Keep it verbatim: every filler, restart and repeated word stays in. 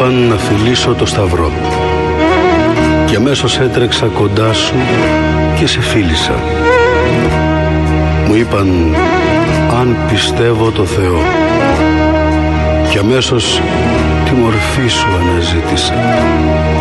είπαν να φιλήσω το σταυρό και αμέσως έτρεξα κοντά σου και σε φίλησα. Μου είπαν αν πιστεύω το Θεό και αμέσως τη μορφή σου αναζήτησα.